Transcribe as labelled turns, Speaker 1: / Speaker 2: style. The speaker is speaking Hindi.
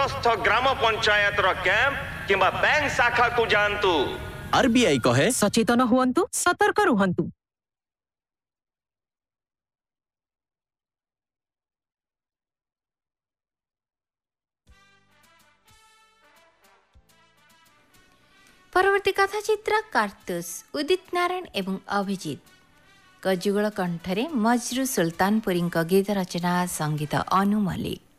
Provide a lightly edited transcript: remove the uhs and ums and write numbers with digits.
Speaker 1: निकटस्थ ग्राम पंचायत रो कैंप किंबा बैंक शाखा को जानतु।
Speaker 2: आरबीआई कहे
Speaker 3: सचेतन हुअन्तु, सतर्क रुहन्तु।
Speaker 4: परवर्ती कथाचित्र कार्तुस उदित नारायण एवं अभिजित कजुगल कंठरे मजरू सुल्तानपुरी गीत रचना संगीत अनु मलिक।